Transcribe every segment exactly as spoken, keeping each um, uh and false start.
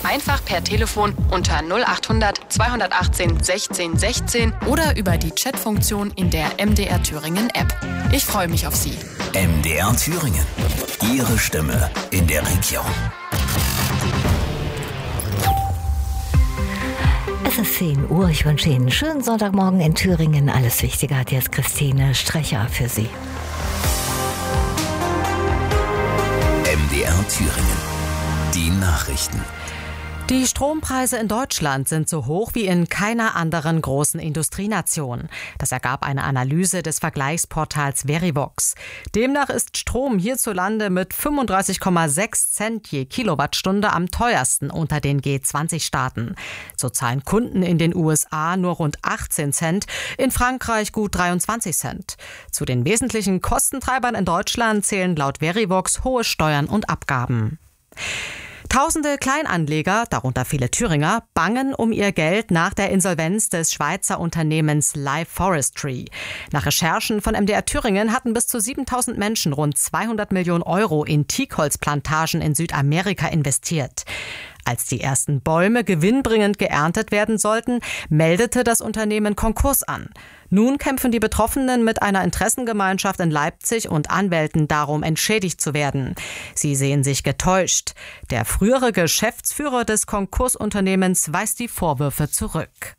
Einfach per Telefon unter null acht hundert zweihundertachtzehn sechzehn sechzehn oder über die Chatfunktion in der M D R Thüringen App. Ich freue mich auf Sie. M D R Thüringen. Ihre Stimme in der Region. Es ist zehn Uhr. Ich wünsche Ihnen einen schönen Sonntagmorgen in Thüringen. Alles Wichtige hat jetzt Christine Strecher für Sie. M D R Thüringen. Die Nachrichten. Die Strompreise in Deutschland sind so hoch wie in keiner anderen großen Industrienation. Das ergab eine Analyse des Vergleichsportals Verivox. Demnach ist Strom hierzulande mit fünfunddreißig Komma sechs Cent je Kilowattstunde am teuersten unter den G zwanzig Staaten. So zahlen Kunden in den U S A nur rund achtzehn Cent, in Frankreich gut dreiundzwanzig Cent. Zu den wesentlichen Kostentreibern in Deutschland zählen laut Verivox hohe Steuern und Abgaben. Tausende Kleinanleger, darunter viele Thüringer, bangen um ihr Geld nach der Insolvenz des Schweizer Unternehmens Life Forestry. Nach Recherchen von M D R Thüringen hatten bis zu siebentausend Menschen rund zweihundert Millionen Euro in Teakholzplantagen in Südamerika investiert. Als die ersten Bäume gewinnbringend geerntet werden sollten, meldete das Unternehmen Konkurs an. Nun kämpfen die Betroffenen mit einer Interessengemeinschaft in Leipzig und Anwälten darum, entschädigt zu werden. Sie sehen sich getäuscht. Der frühere Geschäftsführer des Konkursunternehmens weist die Vorwürfe zurück.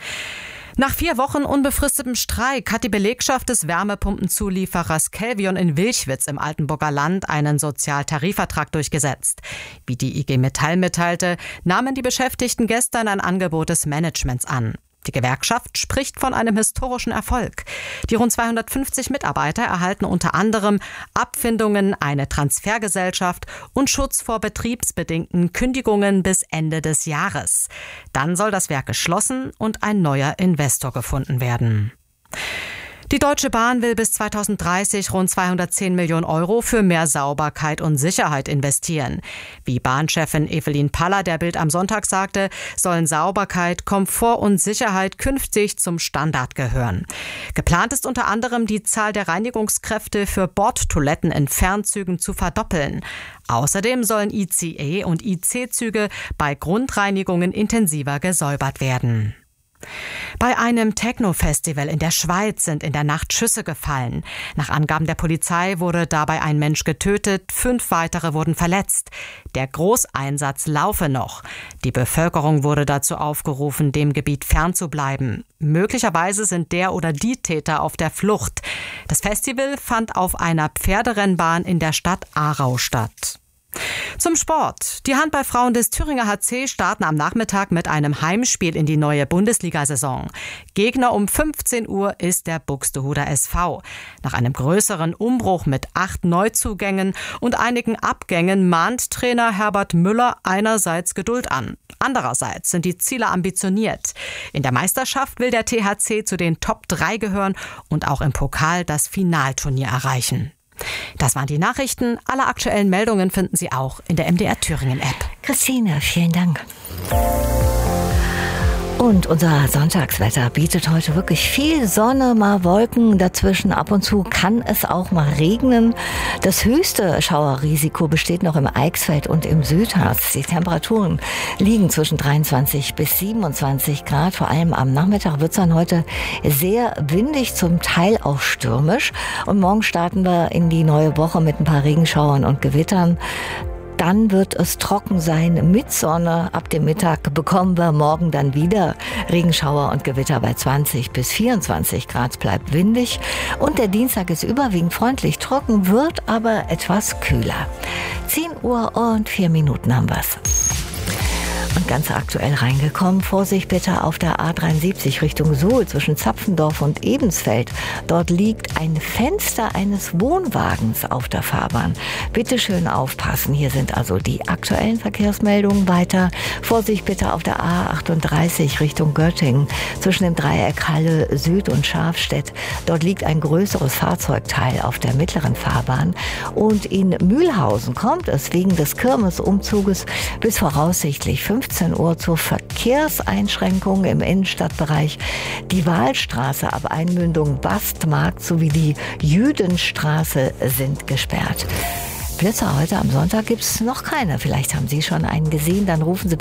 Nach vier Wochen unbefristetem Streik hat die Belegschaft des Wärmepumpenzulieferers Kelvion in Wilchwitz im Altenburger Land einen Sozialtarifvertrag durchgesetzt. Wie die I G Metall mitteilte, nahmen die Beschäftigten gestern ein Angebot des Managements an. Die Gewerkschaft spricht von einem historischen Erfolg. Die rund zweihundertfünfzig Mitarbeiter erhalten unter anderem Abfindungen, eine Transfergesellschaft und Schutz vor betriebsbedingten Kündigungen bis Ende des Jahres. Dann soll das Werk geschlossen und ein neuer Investor gefunden werden. Die Deutsche Bahn will bis zweitausenddreißig rund zweihundertzehn Millionen Euro für mehr Sauberkeit und Sicherheit investieren. Wie Bahnchefin Evelyn Paller der Bild am Sonntag sagte, sollen Sauberkeit, Komfort und Sicherheit künftig zum Standard gehören. Geplant ist unter anderem, die Zahl der Reinigungskräfte für Bordtoiletten in Fernzügen zu verdoppeln. Außerdem sollen I C E- und I C-Züge bei Grundreinigungen intensiver gesäubert werden. Bei einem Techno-Festival in der Schweiz sind in der Nacht Schüsse gefallen. Nach Angaben der Polizei wurde dabei ein Mensch getötet, fünf weitere wurden verletzt. Der Großeinsatz laufe noch. Die Bevölkerung wurde dazu aufgerufen, dem Gebiet fernzubleiben. Möglicherweise sind der oder die Täter auf der Flucht. Das Festival fand auf einer Pferderennbahn in der Stadt Aarau statt. Zum Sport. Die Handballfrauen des Thüringer H C starten am Nachmittag mit einem Heimspiel in die neue Bundesliga-Saison. Gegner um fünfzehn Uhr ist der Buxtehuder S V. Nach einem größeren Umbruch mit acht Neuzugängen und einigen Abgängen mahnt Trainer Herbert Müller einerseits Geduld an. Andererseits sind die Ziele ambitioniert. In der Meisterschaft will der T H C zu den Top drei gehören und auch im Pokal das Finalturnier erreichen. Das waren die Nachrichten. Alle aktuellen Meldungen finden Sie auch in der M D R Thüringen App. Christine, vielen Dank. Und unser Sonntagswetter bietet heute wirklich viel Sonne, mal Wolken dazwischen. Ab und zu kann es auch mal regnen. Das höchste Schauerrisiko besteht noch im Eichsfeld und im Südharz. Die Temperaturen liegen zwischen dreiundzwanzig bis siebenundzwanzig Grad. Vor allem am Nachmittag wird es dann heute sehr windig, zum Teil auch stürmisch. Und morgen starten wir in die neue Woche mit ein paar Regenschauern und Gewittern. Dann wird es trocken sein mit Sonne. Ab dem Mittag bekommen wir morgen dann wieder Regenschauer und Gewitter bei zwanzig bis vierundzwanzig Grad. Bleibt windig. Und der Dienstag ist überwiegend freundlich trocken, wird aber etwas kühler. zehn Uhr und vier Minuten haben wir's. Und ganz aktuell reingekommen, Vorsicht bitte auf der A dreiundsiebzig Richtung Suhl zwischen Zapfendorf und Ebensfeld. Dort liegt ein Fenster eines Wohnwagens auf der Fahrbahn. Bitte schön aufpassen, hier sind also die aktuellen Verkehrsmeldungen weiter. Vorsicht bitte auf der A achtunddreißig Richtung Göttingen zwischen dem Dreieck Halle Süd und Schafstedt. Dort liegt ein größeres Fahrzeugteil auf der mittleren Fahrbahn. Und in Mühlhausen kommt es wegen des Kirmesumzuges bis voraussichtlich fünfzehn Uhr zur Verkehrseinschränkung im Innenstadtbereich. Die Wahlstraße ab Einmündung Bastmarkt sowie die Jüdenstraße sind gesperrt. Blitzer heute am Sonntag gibt es noch keine. Vielleicht haben Sie schon einen gesehen, dann rufen Sie bitte